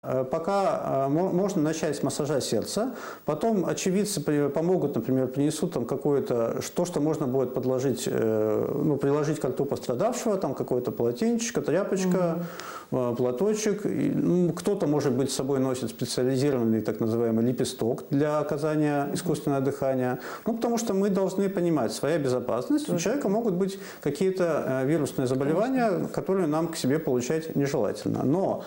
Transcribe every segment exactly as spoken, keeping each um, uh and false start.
Пока можно начать с массажа сердца, потом очевидцы помогут, например, принесут там какое-то, то, что можно будет подложить, ну, приложить к рту пострадавшего, там какое-то полотенчик, тряпочка, угу. платочек. Ну, кто-то, может быть, с собой носит специализированный так называемый лепесток для оказания искусственного дыхания. Ну, потому что мы должны понимать, своя безопасность. У человека могут быть какие-то вирусные заболевания, Конечно. которые нам к себе получать нежелательно. Но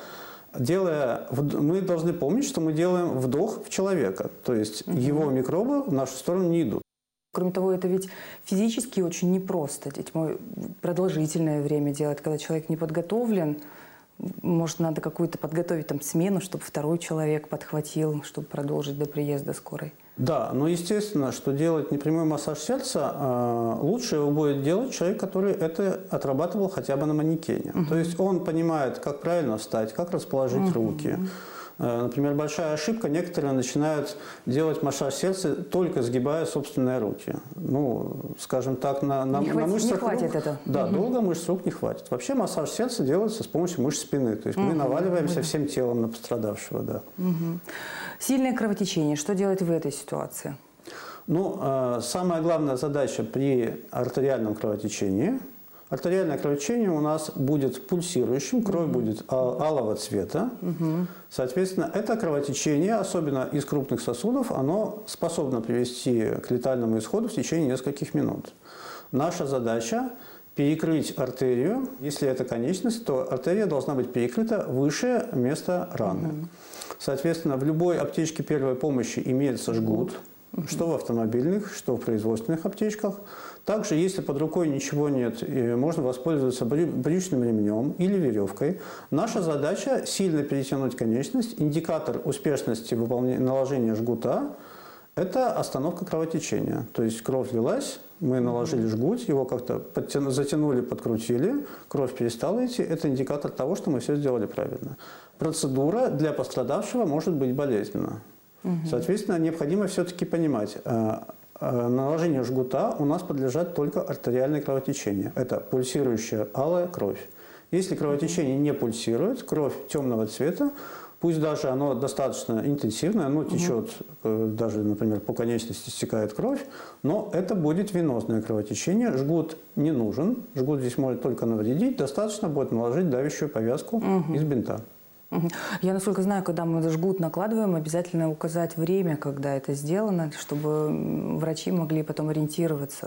Делая, мы должны помнить, что мы делаем вдох в человека, то есть угу. его микробы в нашу сторону не идут. Кроме того, это ведь физически очень непросто. Ведь продолжительное время делать, когда человек не подготовлен. Может, надо какую-то подготовить там смену, чтобы второй человек подхватил, чтобы продолжить до приезда скорой. Да, но естественно, что делать непрямой массаж сердца, лучше его будет делать человек, который это отрабатывал хотя бы на манекене. Угу. То есть он понимает, как правильно встать, как расположить угу. руки. Например, большая ошибка, некоторые начинают делать массаж сердца, только сгибая собственные руки. Ну, скажем так, на, на, не на хватит, мышцах не хватит рук, это. Да, угу. долго мышц рук не хватит. Вообще массаж сердца делается с помощью мышц спины. То есть угу. мы наваливаемся угу. всем телом на пострадавшего. Да. Угу. Сильное кровотечение. Что делать в этой ситуации? Ну, э, самая главная задача при артериальном кровотечении. Артериальное кровотечение у нас будет пульсирующим, кровь будет алого цвета. Угу. Соответственно, это кровотечение, особенно из крупных сосудов, оно способно привести к летальному исходу в течение нескольких минут. Наша задача – перекрыть артерию. Если это конечность, то артерия должна быть перекрыта выше места раны. Угу. Соответственно, в любой аптечке первой помощи имеется жгут, угу. что в автомобильных, что в производственных аптечках. Также, если под рукой ничего нет, можно воспользоваться брючным ремнем или веревкой. Наша задача – сильно перетянуть конечность. Индикатор успешности выполнения, наложения жгута – это остановка кровотечения. То есть кровь лилась, мы наложили жгут, его как-то затянули, подкрутили, кровь перестала идти. Это индикатор того, что мы все сделали правильно. Процедура для пострадавшего может быть болезненна. Угу. Соответственно, необходимо все-таки понимать – наложению жгута у нас подлежат только артериальные кровотечения. Это пульсирующая алая кровь. Если кровотечение не пульсирует, кровь темного цвета, пусть даже оно достаточно интенсивное, оно течет, даже, например, по конечности стекает кровь, но это будет венозное кровотечение. Жгут не нужен, жгут здесь может только навредить, достаточно будет наложить давящую повязку угу. из бинта. Я, насколько знаю, когда мы жгут накладываем, обязательно указать время, когда это сделано, чтобы врачи могли потом ориентироваться.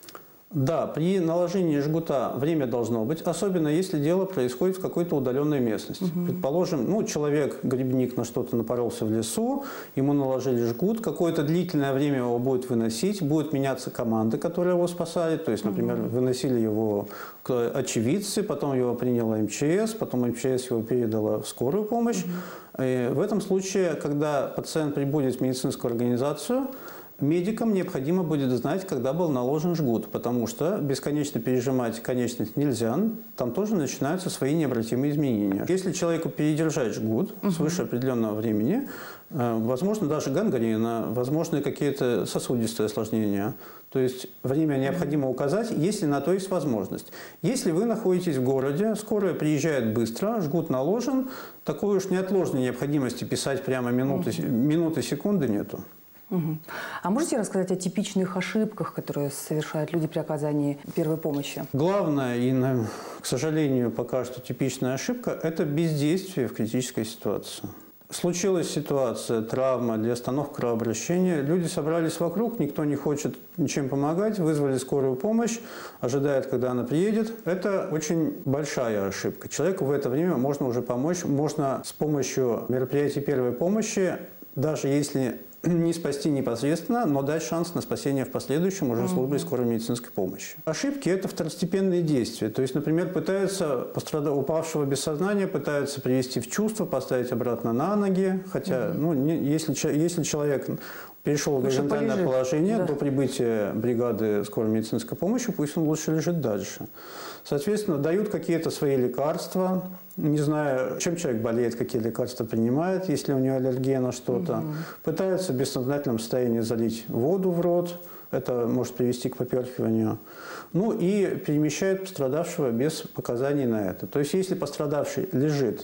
Да, при наложении жгута время должно быть, особенно если дело происходит в какой-то удаленной местности. Угу. Предположим, ну, человек, грибник, на что-то напоролся в лесу, ему наложили жгут, какое-то длительное время его будет выносить, будут меняться команды, которые его спасали, то есть, например, угу. выносили его очевидцы, потом его приняла эм че эс, потом эм че эс его передала в скорую помощь. Угу. И в этом случае, когда пациент прибудет в медицинскую организацию, медикам необходимо будет знать, когда был наложен жгут, потому что бесконечно пережимать конечность нельзя, там тоже начинаются свои необратимые изменения. Если человеку передержать жгут угу. свыше определенного времени, возможно даже гангрена, возможны какие-то сосудистые осложнения. То есть время необходимо указать, если на то есть возможность. Если вы находитесь в городе, скорая приезжает быстро, жгут наложен, такой уж неотложной необходимости писать прямо минуты, угу. минуты секунды нету. Угу. А можете рассказать о типичных ошибках, которые совершают люди при оказании первой помощи? Главная и, к сожалению, пока что типичная ошибка – это бездействие в критической ситуации. Случилась ситуация, травма для остановки кровообращения. Люди собрались вокруг, никто не хочет ничем помогать, вызвали скорую помощь, ожидают, когда она приедет. Это очень большая ошибка. Человеку в это время можно уже помочь. Можно с помощью мероприятий первой помощи, даже если не спасти непосредственно, но дать шанс на спасение в последующем уже службой скорой медицинской помощи. Ошибки – это второстепенные действия. То есть, например, пытаются пострадавшего, упавшего без сознания, пытаются привести в чувство, поставить обратно на ноги. Хотя, угу. ну, не, если, если человек перешел в горизонтальное положение да. до прибытия бригады скорой медицинской помощи, пусть он лучше лежит дальше. Соответственно, дают какие-то свои лекарства, не знаю, чем человек болеет, какие лекарства принимает, если у него аллергия на что-то. Угу. Пытаются в бессознательном состоянии залить воду в рот, это может привести к поперхиванию. Ну и перемещают пострадавшего без показаний на это. То есть, если пострадавший лежит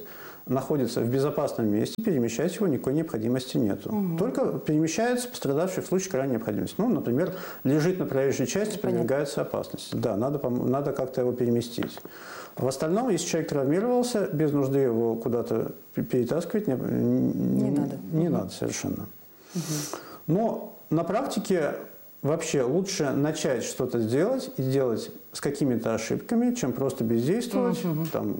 находится в безопасном месте, перемещать его никакой необходимости нету. Угу. Только перемещается пострадавший в случае крайней необходимости. Ну, например, лежит на проезжей части, подвергается опасности. Да, надо, надо как-то его переместить. В остальном, если человек травмировался, без нужды его куда-то перетаскивать не, не, не надо, не угу. надо совершенно. Угу. Но на практике вообще лучше начать что-то делать и делать с какими-то ошибками, чем просто бездействовать, угу. там,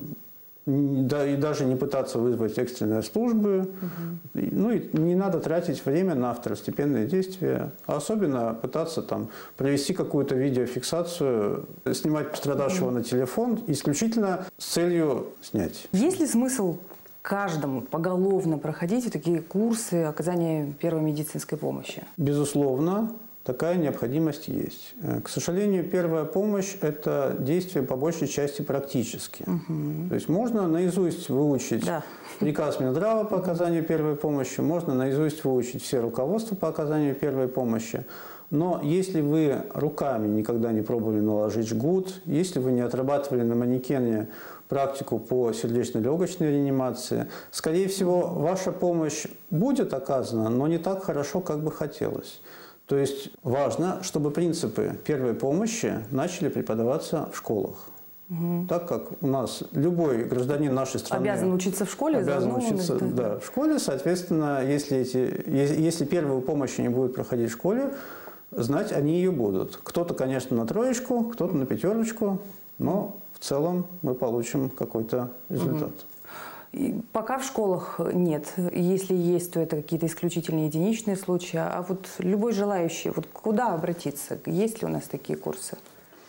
да, и даже не пытаться вызвать экстренные службы. Угу. Ну и не надо тратить время на второстепенные действия, а особенно пытаться там, провести какую-то видеофиксацию, снимать пострадавшего угу. на телефон исключительно с целью снять. Есть ли смысл каждому поголовно проходить такие курсы оказания первой медицинской помощи? Безусловно. Такая необходимость есть. К сожалению, первая помощь – это действие по большей части практически. Угу. То есть можно наизусть выучить да. приказ Минздрава по оказанию первой помощи, можно наизусть выучить все руководства по оказанию первой помощи. Но если вы руками никогда не пробовали наложить жгут, если вы не отрабатывали на манекене практику по сердечно-легочной реанимации, скорее всего, ваша помощь будет оказана, но не так хорошо, как бы хотелось. То есть важно, чтобы принципы первой помощи начали преподаваться в школах. Угу. Так как у нас любой гражданин нашей страны обязан учиться в школе, обязан учиться да. Да, в школе, соответственно, если, эти, если первую помощь не будут проходить в школе, знать они ее будут. Кто-то, конечно, на троечку, кто-то на пятерочку, но в целом мы получим какой-то результат. Угу. И пока в школах нет. Если есть, то это какие-то исключительные единичные случаи. А вот любой желающий, вот куда обратиться? Есть ли у нас такие курсы?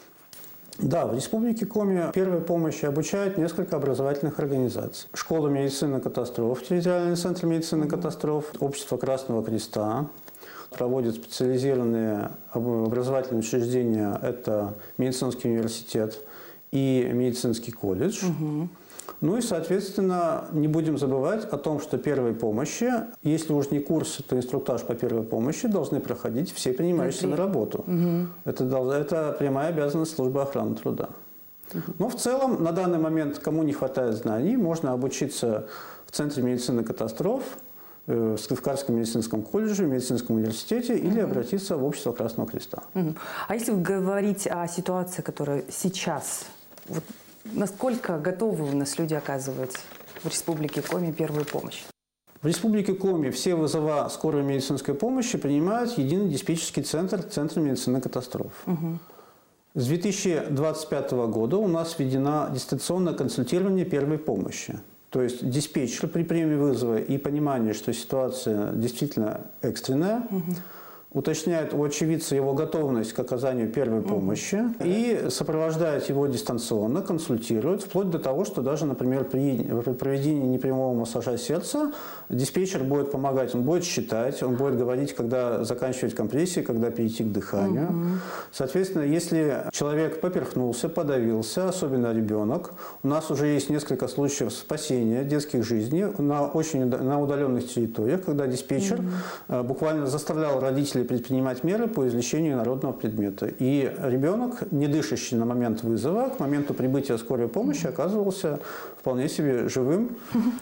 Да, в Республике Коми первой помощи обучают несколько образовательных организаций. Школа медицины катастроф, территориальный центр медицины катастроф, Общество Красного Креста. Проводят специализированные образовательные учреждения. Это медицинский университет и медицинский колледж. Угу. Ну и, соответственно, не будем забывать о том, что первой помощи, если уж не курсы, то инструктаж по первой помощи должны проходить все принимающиеся на работу. Угу. Это, это прямая обязанность службы охраны труда. Угу. Но в целом, на данный момент, кому не хватает знаний, можно обучиться в Центре медицины катастроф, в Сыктывкарском медицинском колледже, в медицинском университете угу. или обратиться в Общество Красного Креста. Угу. А если говорить о ситуации, которая сейчас... Вот, насколько готовы у нас люди оказывать в Республике Коми первую помощь? В Республике Коми все вызова скорой медицинской помощи принимают единый диспетчерский центр Центра медицины катастроф. Угу. С две тысячи двадцать пятого года у нас введено дистанционное консультирование первой помощи. То есть диспетчер при приеме вызова и понимании, что ситуация действительно экстренная, угу. уточняет у очевидца его готовность к оказанию первой помощи mm-hmm. и сопровождает его дистанционно, консультирует, вплоть до того, что даже, например, при проведении непрямого массажа сердца диспетчер будет помогать, он будет считать, он будет говорить, когда заканчивать компрессии, когда перейти к дыханию. Mm-hmm. Соответственно, если человек поперхнулся, подавился, особенно ребенок, у нас уже есть несколько случаев спасения детских жизней на очень на удаленных территориях, когда диспетчер mm-hmm. буквально заставлял родителей предпринимать меры по излечению народного предмета. И ребенок, не дышащий на момент вызова, к моменту прибытия скорой помощи оказывался вполне себе живым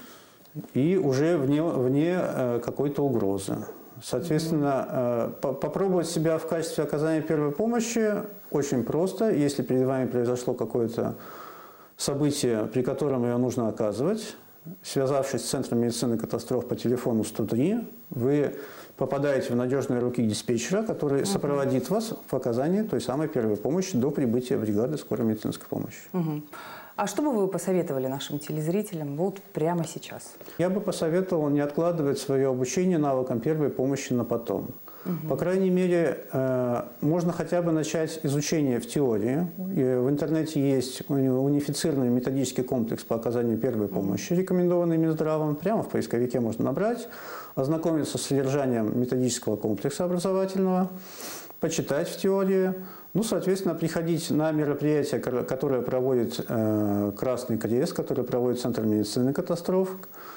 и уже вне, вне какой-то угрозы. Соответственно, попробовать себя в качестве оказания первой помощи очень просто. Если перед вами произошло какое-то событие, при котором ее нужно оказывать, связавшись с Центром медицины катастроф по телефону сто три, вы попадаете в надежные руки диспетчера, который угу. сопроводит вас в оказании той самой первой помощи до прибытия бригады скорой медицинской помощи. Угу. А что бы вы посоветовали нашим телезрителям вот прямо сейчас? Я бы посоветовал не откладывать свое обучение навыкам первой помощи на потом. Угу. По крайней мере, э, можно хотя бы начать изучение в теории. И в интернете есть унифицированный методический комплекс по оказанию первой помощи, угу. рекомендованный Минздравом. Прямо в поисковике можно набрать, ознакомиться с содержанием методического комплекса образовательного, почитать в теории. Ну, соответственно, приходить на мероприятия, которые проводит э, Красный Крест, которые проводит Центр медицины катастроф.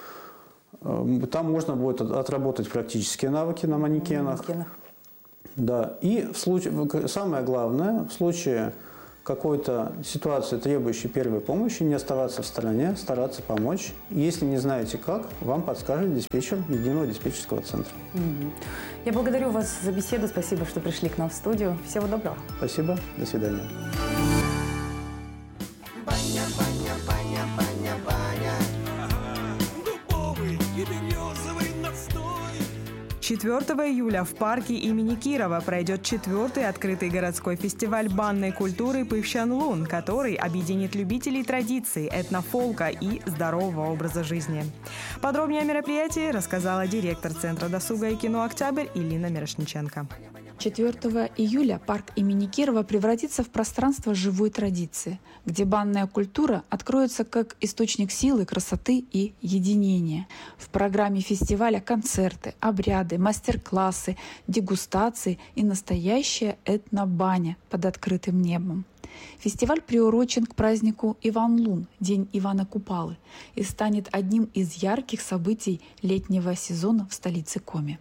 Там можно будет отработать практические навыки на манекенах. На манекенах. Да. И в случае, самое главное, в случае какой-то ситуации, требующей первой помощи, не оставаться в стороне, стараться помочь. Если не знаете как, вам подскажет диспетчер единого диспетчерского центра. Угу. Я благодарю вас за беседу. Спасибо, что пришли к нам в студию. Всего доброго. Спасибо. До свидания. Баня, баня, баня, баня, баня. Дубовый и березовый настой. четвёртого июля в парке имени Кирова пройдет четвертый открытый городской фестиваль банной культуры «Пывщанлун», который объединит любителей традиций, этнофолка и здорового образа жизни. Подробнее о мероприятии рассказала директор Центра досуга и кино «Октябрь» Илина Мирошниченко. четвёртого июля парк имени Кирова превратится в пространство живой традиции, где банная культура откроется как источник силы, красоты и единения. В программе фестиваля концерты, обряды, мастер-классы, дегустации и настоящая этнобаня под открытым небом. Фестиваль приурочен к празднику Иван-Лун, День Ивана Купалы, и станет одним из ярких событий летнего сезона в столице Коми.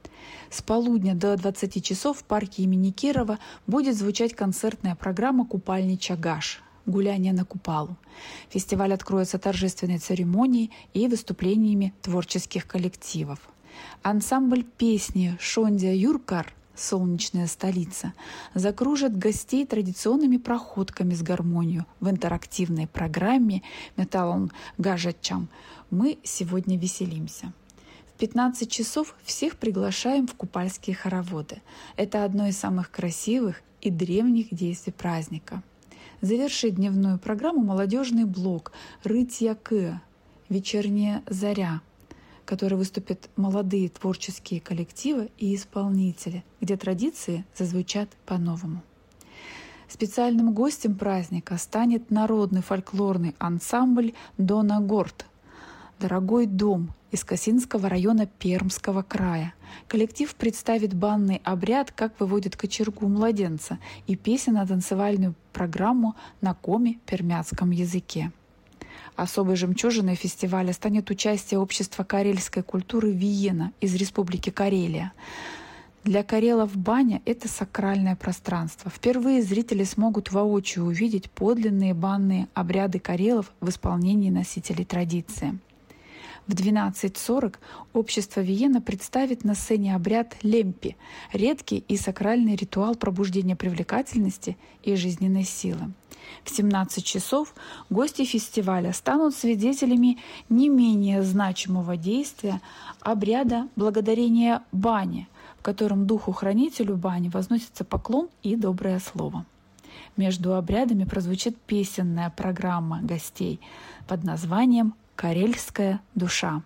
С полудня до двадцати часов в парке имени Кирова будет звучать концертная программа «Купальни Чагаш» – «Гуляние на Купалу». Фестиваль откроется торжественной церемонией и выступлениями творческих коллективов. Ансамбль песни «Шондя Юркар» «Солнечная столица» закружит гостей традиционными проходками с гармонию в интерактивной программе «Металлон Гажачам». Мы сегодня веселимся. В пятнадцать часов всех приглашаем в купальские хороводы. Это одно из самых красивых и древних действий праздника. Завершит дневную программу молодежный блок «Рытья К», «Вечерняя заря», в которой выступят молодые творческие коллективы и исполнители, где традиции зазвучат по-новому. Специальным гостем праздника станет народный фольклорный ансамбль «Дона Горд» «Дорогой дом» из Косинского района Пермского края. Коллектив представит банный обряд, как выводят кочергу младенца, и песенно-танцевальную программу на коми-пермяцком языке. Особой жемчужиной фестиваля станет участие общества карельской культуры «Виена» из Республики Карелия. Для карелов баня – это сакральное пространство. Впервые зрители смогут воочию увидеть подлинные банные обряды карелов в исполнении носителей традиции. В двенадцать сорок общество «Виена» представит на сцене обряд лемпи – редкий и сакральный ритуал пробуждения привлекательности и жизненной силы. В семнадцать часов гости фестиваля станут свидетелями не менее значимого действия обряда благодарения бане, в котором духу-хранителю бани возносится поклон и доброе слово. Между обрядами прозвучит песенная программа гостей под названием «Карельская душа».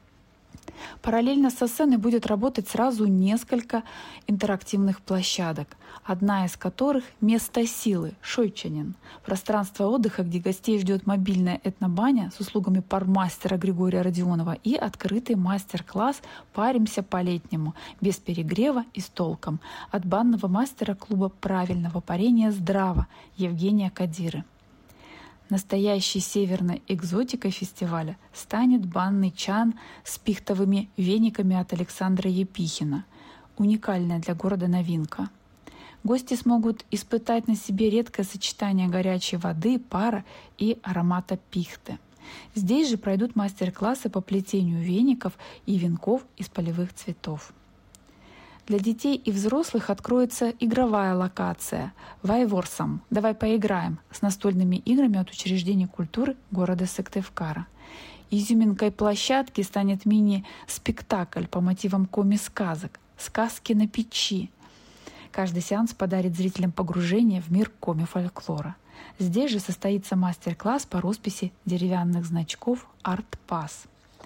Параллельно со сценой будет работать сразу несколько интерактивных площадок, одна из которых – «Место силы» Шойчанин, пространство отдыха, где гостей ждет мобильная этнобаня с услугами пармастера Григория Родионова и открытый мастер-класс «Паримся по-летнему» без перегрева и с толком от банного мастера клуба правильного парения «Здраво» Евгения Кадиры. Настоящей северной экзотикой фестиваля станет банный чан с пихтовыми вениками от Александра Епихина. Уникальная для города новинка. Гости смогут испытать на себе редкое сочетание горячей воды, пара и аромата пихты. Здесь же пройдут мастер-классы по плетению веников и венков из полевых цветов. Для детей и взрослых откроется игровая локация «Вайворсам. Давай поиграем» с настольными играми от учреждений культуры города Сыктывкара. Изюминкой площадки станет мини-спектакль по мотивам коми-сказок «Сказки на печи». Каждый сеанс подарит зрителям погружение в мир коми-фольклора. Здесь же состоится мастер-класс по росписи деревянных значков «Арт-пас».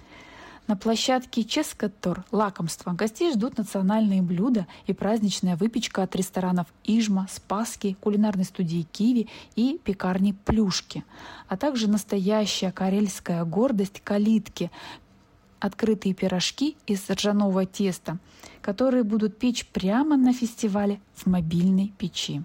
На площадке «Ческатор» лакомства гостей ждут национальные блюда и праздничная выпечка от ресторанов «Ижма», «Спасский», кулинарной студии «Киви» и пекарни «Плюшки», а также настоящая карельская гордость «Калитки» – открытые пирожки из ржаного теста, которые будут печь прямо на фестивале в мобильной печи.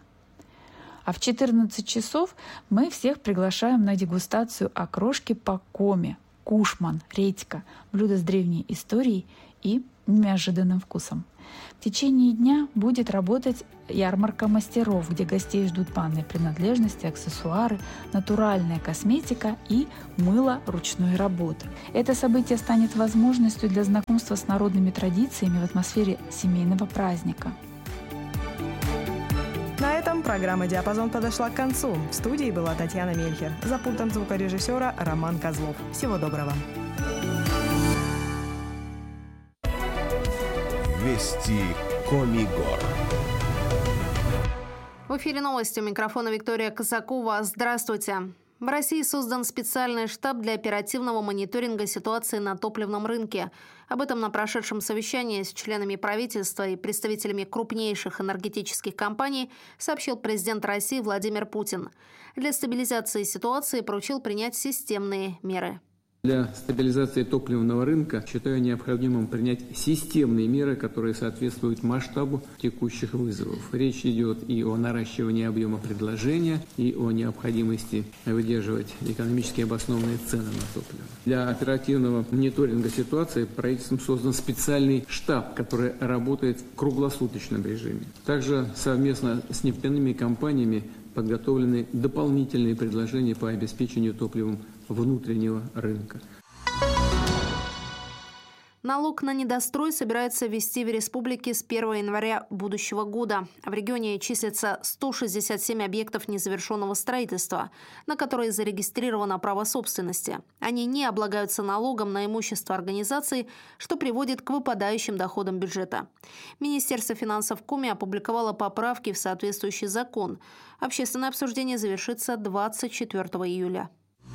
А в четырнадцать часов мы всех приглашаем на дегустацию окрошки по коме, кушман, редька, блюдо с древней историей и неожиданным вкусом. В течение дня будет работать ярмарка мастеров, где гостей ждут банные принадлежности, аксессуары, натуральная косметика и мыло ручной работы. Это событие станет возможностью для знакомства с народными традициями в атмосфере семейного праздника. На этом программа «Диапазон» подошла к концу. В студии была Татьяна Мельхер. За пультом звукорежиссера Роман Козлов. Всего доброго. Вести Комигор. В эфире новости. У микрофона Виктория Казакова. Здравствуйте. В России создан специальный штаб для оперативного мониторинга ситуации на топливном рынке. Об этом на прошедшем совещании с членами правительства и представителями крупнейших энергетических компаний сообщил президент России Владимир Путин. Для стабилизации ситуации поручил принять системные меры. Для стабилизации топливного рынка считаю необходимым принять системные меры, которые соответствуют масштабу текущих вызовов. Речь идет и о наращивании объема предложения, и о необходимости выдерживать экономически обоснованные цены на топливо. Для оперативного мониторинга ситуации правительством создан специальный штаб, который работает в круглосуточном режиме. Также совместно с нефтяными компаниями подготовлены дополнительные предложения по обеспечению топливом внутреннего рынка. Налог на недострой собираются ввести в республике с первого января будущего года. В регионе числится сто шестьдесят семь объектов незавершенного строительства, на которые зарегистрировано право собственности. Они не облагаются налогом на имущество организаций, что приводит к выпадающим доходам бюджета. Министерство финансов Коми опубликовало поправки в соответствующий закон. Общественное обсуждение завершится двадцать четвёртого июля.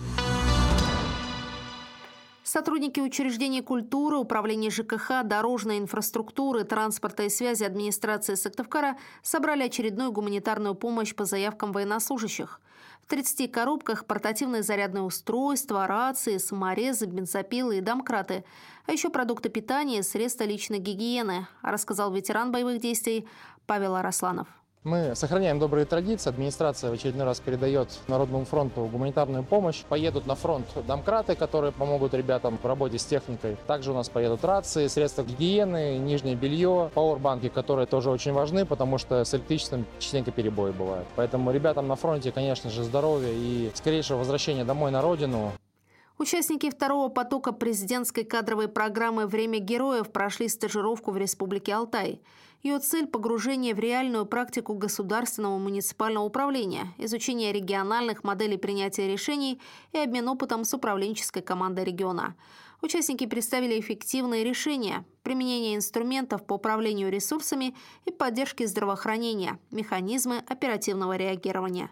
Сотрудники учреждений культуры, управления ЖКХ, дорожной инфраструктуры, транспорта и связи администрации Сыктывкара собрали очередную гуманитарную помощь по заявкам военнослужащих. В тридцати коробках портативные зарядные устройства, рации, саморезы, бензопилы и домкраты, а еще продукты питания и средства личной гигиены, рассказал ветеран боевых действий Павел Арасланов. Мы сохраняем добрые традиции. Администрация в очередной раз передает Народному фронту гуманитарную помощь. Поедут на фронт домкраты, которые помогут ребятам в работе с техникой. Также у нас поедут рации, средства гигиены, нижнее белье, пауэрбанки, которые тоже очень важны, потому что с электричеством частенько перебои бывают. Поэтому ребятам на фронте, конечно же, здоровья и скорейшего возвращения домой на родину. Участники второго потока президентской кадровой программы «Время героев» прошли стажировку в Республике Алтай. Ее цель – погружение в реальную практику государственного муниципального управления, изучение региональных моделей принятия решений и обмен опытом с управленческой командой региона. Участники представили эффективные решения, применение инструментов по управлению ресурсами и поддержке здравоохранения, механизмы оперативного реагирования.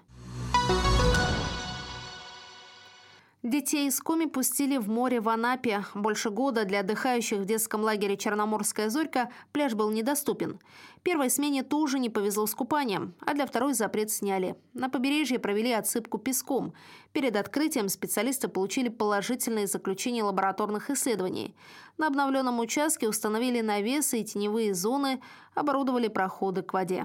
Детей из Коми пустили в море в Анапе. Больше года для отдыхающих в детском лагере «Черноморская зорька» пляж был недоступен. Первой смене тоже не повезло с купанием, а для второй запрет сняли. На побережье провели отсыпку песком. Перед открытием специалисты получили положительные заключения лабораторных исследований. На обновленном участке установили навесы и теневые зоны, оборудовали проходы к воде.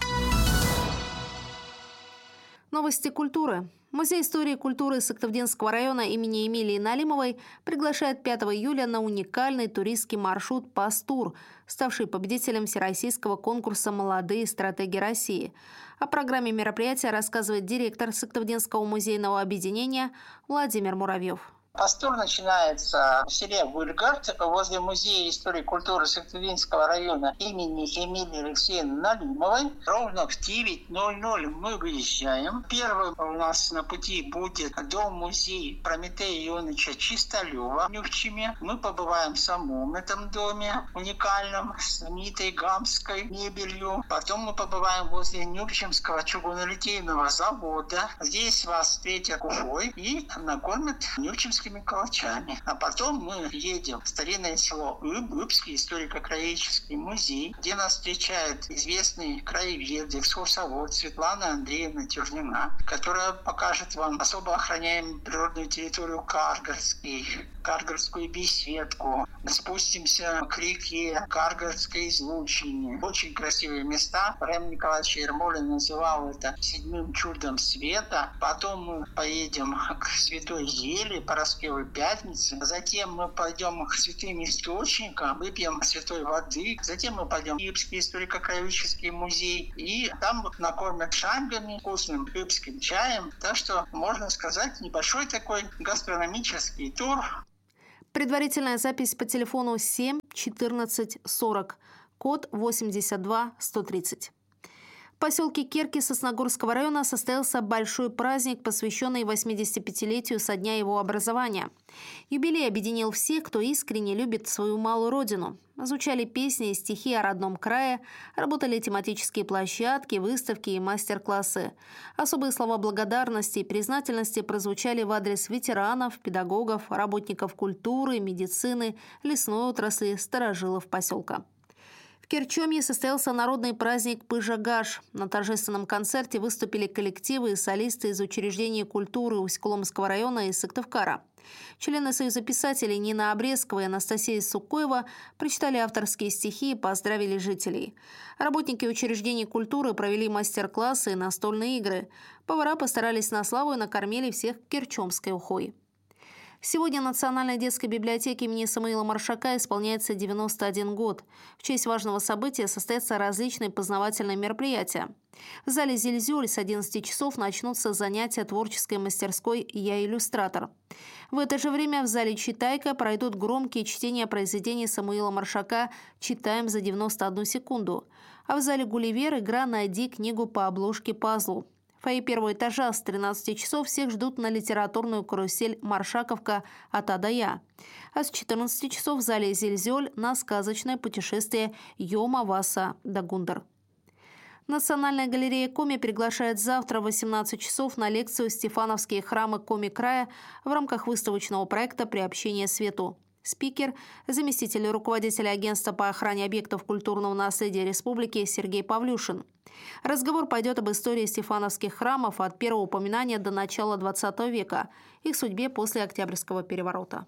Новости культуры. Музей истории и культуры Сыктывдинского района имени Эмилии Налимовой приглашает пятого июля на уникальный туристский маршрут «Пастур», ставший победителем всероссийского конкурса «Молодые стратеги России». О программе мероприятия рассказывает директор Сыктывдинского музейного объединения Владимир Муравьев. Пастур начинается в селе Выльгард, возле Музея истории и культуры Сыктывдинского района имени Эмилии Алексеевны Налимовой. Ровно в девять ноль ноль мы выезжаем. Первым у нас на пути будет дом-музей Прометея Ионыча Чисталева в Нюхчиме. Мы побываем в самом этом доме, уникальном, с знаменитой гамской мебелью. Потом мы побываем возле Нюхчимского чугунолитейного завода. Здесь вас встретят куфой и накормят нюхчимскими калачами. А потом мы едем в старинное село Иб, Ибский историко-краеведческий музей, где нас встречает известный краевед, экскурсовод Светлана Андреевна Тюрнина, которая покажет вам особо охраняемую природную территорию Каргородский, Каргородскую беседку. Спустимся к реке Каргородской излучине. Очень красивые места. Рэм Николаевич Ермолин называл это седьмым чудом света. Потом мы поедем к Святой Еле, по Москве Пятницы. Затем мы пойдем к святым источникам, выпьем святой воды. Затем мы пойдем в Крымский историко-краеведческий музей. И там накормят шамбами, вкусным крымским чаем. Так что, можно сказать, небольшой такой гастрономический тур. Предварительная запись по телефону семь четырнадцать сорок, код восемьдесят два сто тридцать. В поселке Керки Сосногорского района состоялся большой праздник, посвященный восьмидесятипятилетию со дня его образования. Юбилей объединил всех, кто искренне любит свою малую родину. Звучали песни и стихи о родном крае, работали тематические площадки, выставки и мастер-классы. Особые слова благодарности и признательности прозвучали в адрес ветеранов, педагогов, работников культуры, медицины, лесной отрасли, старожилов поселка. В Керчомье состоялся народный праздник Пыжагаш. На торжественном концерте выступили коллективы и солисты из учреждений культуры Усть-Коломского района и Сыктывкара. Члены Союза писателей Нина Обрезкова и Анастасия Сукоева прочитали авторские стихи и поздравили жителей. Работники учреждений культуры провели мастер-классы и настольные игры. Повара постарались на славу и накормили всех керчомской ухой. Сегодня Национальной детской библиотеке имени Самуила Маршака исполняется девяносто один год. В честь важного события состоятся различные познавательные мероприятия. В зале «Зильзюль» с одиннадцати часов начнутся занятия творческой мастерской «Я иллюстратор». В это же время в зале «Читайка» пройдут громкие чтения произведений Самуила Маршака «Читаем за девяносто одну секунду». А в зале «Гулливер» игра «Найди книгу по обложке пазлу». В фойе первого этажа с тринадцати часов всех ждут на литературную карусель «Маршаковка. От А до Я». А с четырнадцати часов в зале «Зильзёль» на сказочное путешествие «Йома Васа Дагундер». Национальная галерея Коми приглашает завтра в восемнадцать часов на лекцию «Стефановские храмы Коми края» в рамках выставочного проекта «Приобщение свету». Спикер – заместитель руководителя агентства по охране объектов культурного наследия республики Сергей Павлюшин. Разговор пойдет об истории стефановских храмов от первого упоминания до начала двадцатого века, их судьбе после Октябрьского переворота.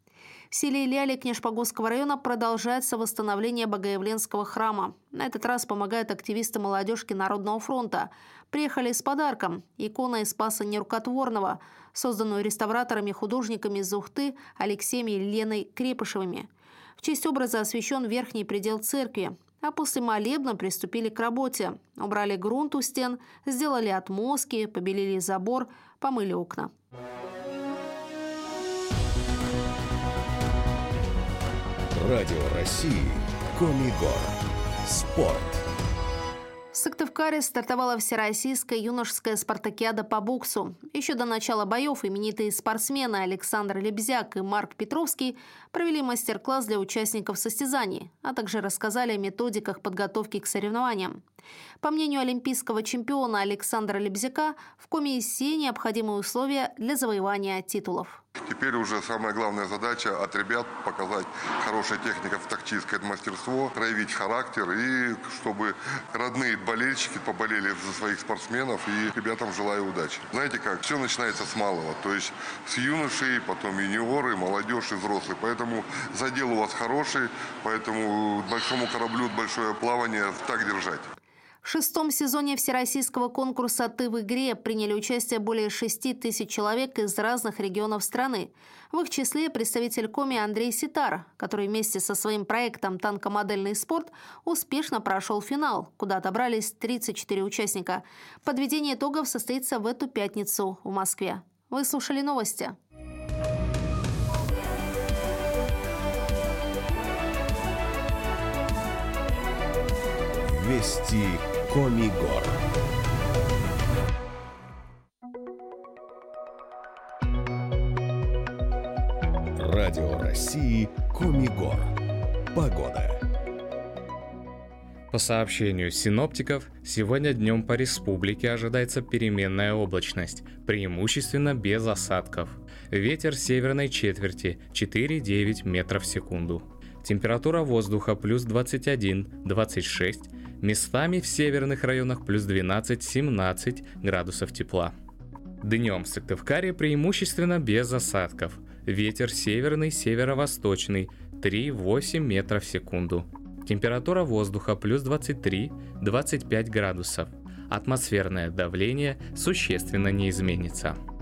В селе Ляли Книжпогосского района продолжается восстановление Богоявленского храма. На этот раз помогают активисты молодежки Народного фронта. Приехали с подарком – икона из Спаса Нерукотворного, созданную реставраторами и художниками из Ухты Алексеем и Леной Крепышевыми. В честь образа освящен верхний предел церкви. А после молебна приступили к работе. Убрали грунт у стен, сделали отмостки, побелили забор, помыли окна. Радио России Комигор. Спорт. В Сыктывкаре стартовала всероссийская юношеская спартакиада по боксу. Еще до начала боев именитые спортсмены Александр Лебзяк и Марк Петровский провели мастер-класс для участников состязаний, а также рассказали о методиках подготовки к соревнованиям. По мнению олимпийского чемпиона Александра Лебзяка, в Коми есть все необходимые условия для завоевания титулов. Теперь уже самая главная задача от ребят показать хорошее технико-тактическое мастерство, проявить характер и чтобы родные болельщики поболели за своих спортсменов, и ребятам желаю удачи. Знаете как, все начинается с малого, то есть с юношей, потом юниоры, молодежь и взрослые. Поэтому задел у вас хороший, поэтому большому кораблю большое плавание так держать. В шестом сезоне всероссийского конкурса «Ты в игре» приняли участие более шести тысяч человек из разных регионов страны. В их числе представитель Коми Андрей Ситар, который вместе со своим проектом «Танкомодельный спорт» успешно прошел финал, куда отобрались тридцать четыре участника. Подведение итогов состоится в эту пятницу в Москве. Вы слушали новости. Вести Комигор. Радио России Комигор. Погода. По сообщению синоптиков, сегодня днем по республике ожидается переменная облачность, преимущественно без осадков. Ветер северной четверти четыре-девять метров в секунду. Температура воздуха плюс двадцать один - двадцать шесть, местами в северных районах плюс двенадцать - семнадцать градусов тепла. Днем в Сыктывкаре преимущественно без осадков. Ветер северный, северо-восточный три-восемь метров в секунду. Температура воздуха плюс двадцать три - двадцать пять градусов. Атмосферное давление существенно не изменится.